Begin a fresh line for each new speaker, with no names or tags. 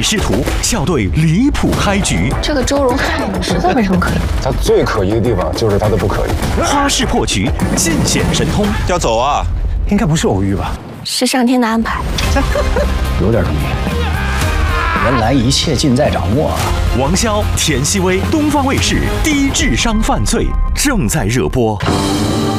师徒，笑对离谱开局。
这个周蓉看着实在没什么可疑。
他最可疑的地方就是他的不可疑。
花式破局，尽显神通。
要走啊？
应该不是偶遇吧？
是上天的安排。
有点东西。原来一切尽在掌握啊！
王骁、田曦薇，东方卫视低智商犯罪正在热播。